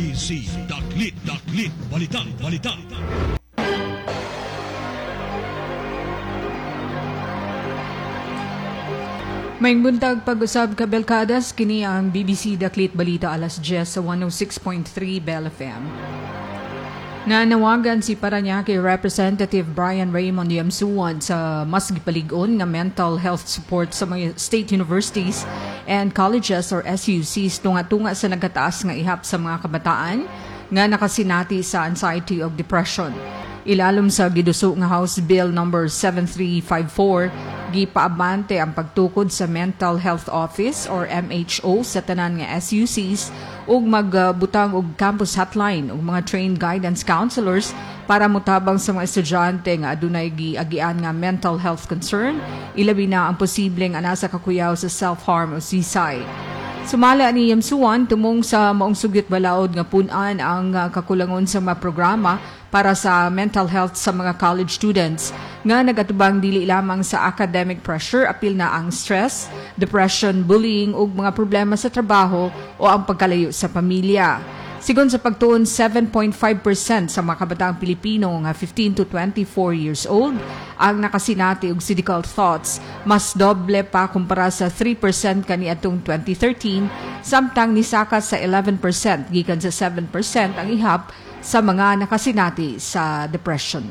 BBC Daklit Balitang Balita. Maing buntag pag-usab ka Belkadas, kini ang BBC Daklit Balita alas 10 sa 106.3 Bell FM. Nanawagan si Parañaque Representative Brian Raymond Yamsuan sa mas gipaligon nga mental health support sa mga state universities and colleges or SUCs tunga-tunga sa nagataas nga ihap sa mga kabataan nga nakasinati sa anxiety o depression. Ilalom sa giduso nga House Bill number 7354, gipaabante ang pagtukod sa Mental Health Office or MHO sa tanan nga SUCs ug magbutang og campus hotline ug mga trained guidance counselors para mutabang sa mga estudyante nga adunay giagian nga mental health concern, ilabi na ang posibleng anasa kakuyaw sa self-harm o suicide. Sumala ni Yamsuan tumong sa maong sugyot balaod nga punan ang kakulangon sa mga programa para sa mental health sa mga college students nga nagatubang dili lamang sa academic pressure, apil na ang stress, depression, bullying ug mga problema sa trabaho o ang pagkalayo sa pamilya. Sigon sa pagtuon, 7.5% sa mga kabataang Pilipino nga 15 to 24 years old ang nakasinati og suicidal thoughts, mas doble pa kumpara sa 3% kaniadtong 2013, samtang nisaka sa 11% gikan sa 7% ang ihap sa mga nakasinati sa depression.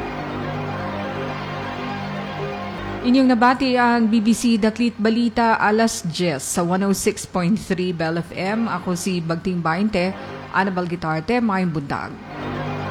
Inyong nabati ang BBC Daklit Balita alas 10 sa 106.3 Bell FM. Ako si Bagting Bainte, Anabel Gitarte, Mayang Bundag.